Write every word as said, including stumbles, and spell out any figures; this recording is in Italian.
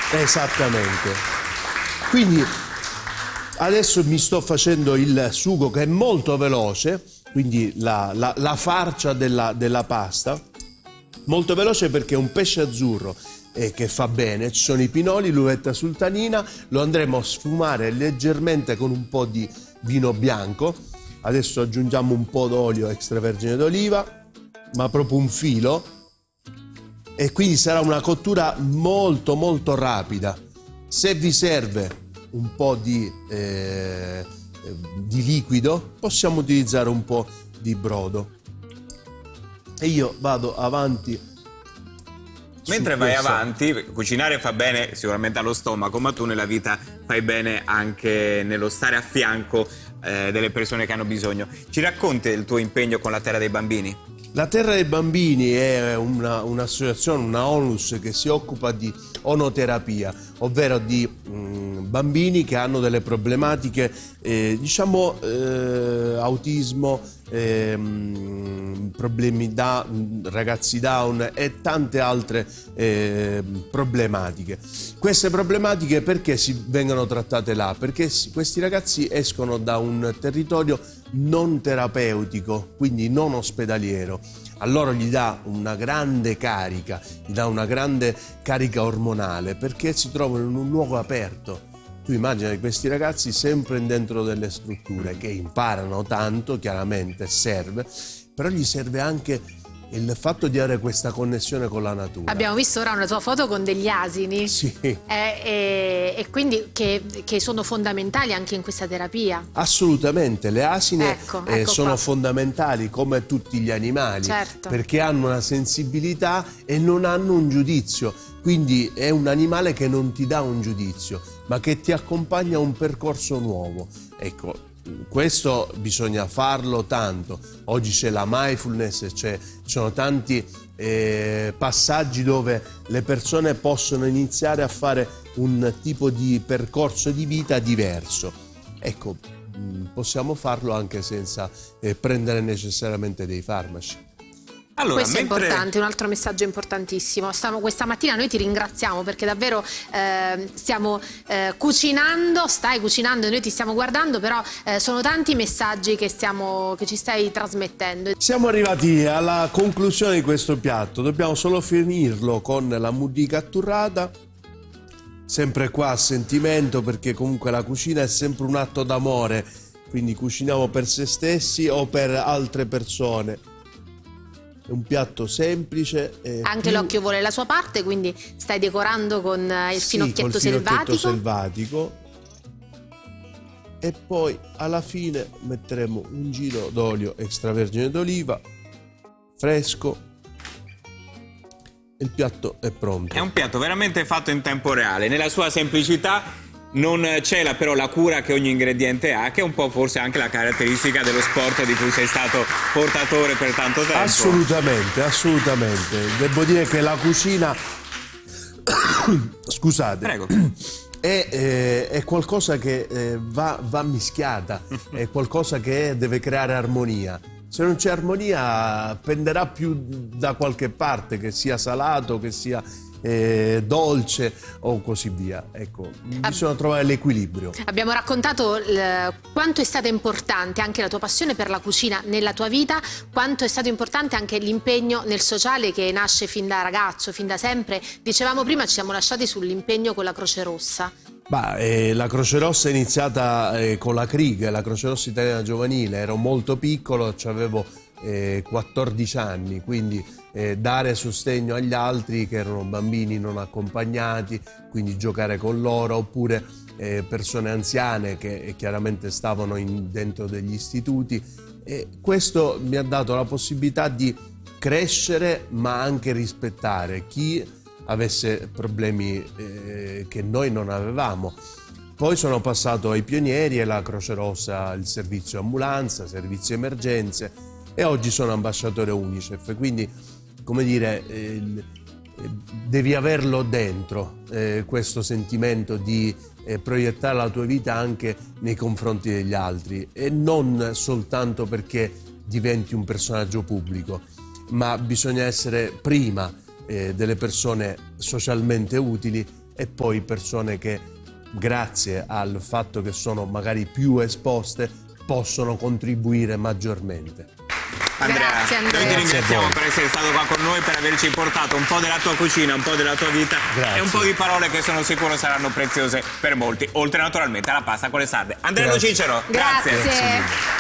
Esattamente. Quindi adesso mi sto facendo il sugo che è molto veloce, quindi la, la, la farcia della, della pasta, molto veloce perché è un pesce azzurro eh, che fa bene, ci sono i pinoli, l'uvetta sultanina, lo andremo a sfumare leggermente con un po' di vino bianco. Adesso aggiungiamo un po' d'olio extravergine d'oliva, ma proprio un filo, e quindi sarà una cottura molto molto rapida. Se vi serve un po' di, eh, di liquido, possiamo utilizzare un po' di brodo. E io vado avanti. Mentre vai questa. avanti, cucinare fa bene sicuramente allo stomaco, ma tu nella vita fai bene anche nello stare a fianco eh, delle persone che hanno bisogno. Ci racconti il tuo impegno con la Terra dei Bambini? La Terra dei Bambini è una, un'associazione, una onlus che si occupa di onoterapia, ovvero di mh, bambini che hanno delle problematiche, eh, diciamo eh, autismo, eh, mh, problemi da ragazzi down e tante altre eh, problematiche. Queste problematiche perché si vengono trattate là? Perché si, questi ragazzi escono da un territorio non terapeutico, quindi non ospedaliero. A loro gli dà una grande carica, gli dà una grande carica ormonale perché si trovano in un luogo aperto. Tu immagina questi ragazzi sempre dentro delle strutture che imparano tanto, chiaramente serve, però gli serve anche il fatto di avere questa connessione con la natura. Abbiamo visto ora una tua foto con degli asini. Sì. Eh, e, e quindi che, che sono fondamentali anche in questa terapia. Assolutamente, le asine ecco, eh, ecco sono qua. fondamentali come tutti gli animali, certo. perché hanno una sensibilità e non hanno un giudizio. Quindi è un animale che non ti dà un giudizio, ma che ti accompagna a un percorso nuovo. Ecco, questo bisogna farlo tanto. Oggi c'è la mindfulness, c'è, ci sono tanti eh, passaggi dove le persone possono iniziare a fare un tipo di percorso di vita diverso. Ecco, possiamo farlo anche senza eh, prendere necessariamente dei farmaci. Allora, Questo mentre... è importante, un altro messaggio importantissimo. Stiamo, questa mattina noi ti ringraziamo perché davvero eh, stiamo eh, cucinando, stai cucinando e noi ti stiamo guardando, però eh, sono tanti messaggi che, stiamo, che ci stai trasmettendo. Siamo arrivati alla conclusione di questo piatto, dobbiamo solo finirlo con la muddica atturrata, sempre qua a sentimento perché comunque la cucina è sempre un atto d'amore, quindi cuciniamo per se stessi o per altre persone. È un piatto semplice. Eh, Anche più... l'occhio vuole la sua parte, quindi stai decorando con eh, il sì, finocchietto col selvatico. finocchietto selvatico. E poi alla fine metteremo un giro d'olio extravergine d'oliva fresco. Il piatto è pronto. È un piatto veramente fatto in tempo reale, nella sua semplicità. Non c'è però la cura che ogni ingrediente ha, che è un po' forse anche la caratteristica dello sport di cui sei stato portatore per tanto tempo. Assolutamente, assolutamente. Devo dire che la cucina, scusate, Prego. È, eh, è qualcosa che eh, va, va mischiata, è qualcosa che deve creare armonia. Se non c'è armonia penderà più da qualche parte, che sia salato, che sia eh, dolce o così via. Ecco, bisogna trovare l'equilibrio. Abbiamo raccontato il, quanto è stata importante anche la tua passione per la cucina nella tua vita, quanto è stato importante anche l'impegno nel sociale che nasce fin da ragazzo, fin da sempre. Dicevamo prima, ci siamo lasciati sull'impegno con la Croce Rossa. Bah, eh, la Croce Rossa è iniziata eh, con la C R I G, la Croce Rossa Italiana Giovanile. Ero molto piccolo, avevo eh, quattordici anni, quindi eh, dare sostegno agli altri che erano bambini non accompagnati, quindi giocare con loro, oppure eh, persone anziane che eh, chiaramente stavano in, dentro degli istituti. E questo mi ha dato la possibilità di crescere ma anche rispettare chi avesse problemi eh, che noi non avevamo. Poi sono passato ai pionieri e la Croce Rossa, il servizio ambulanza, servizio emergenze, e oggi sono ambasciatore Unicef. Quindi, come dire, eh, devi averlo dentro, eh, questo sentimento di eh, proiettare la tua vita anche nei confronti degli altri, e non soltanto perché diventi un personaggio pubblico, ma bisogna essere prima Eh, delle persone socialmente utili e poi persone che grazie al fatto che sono magari più esposte possono contribuire maggiormente. Andrea, Grazie, Andrea. noi ti ringraziamo per essere stato qua con noi, per averci portato un po' della tua cucina, un po' della tua vita Grazie. e un po' di parole che sono sicuro saranno preziose per molti, oltre naturalmente alla pasta con le sarde. Andrea Lo Grazie. Cicero, Grazie. grazie.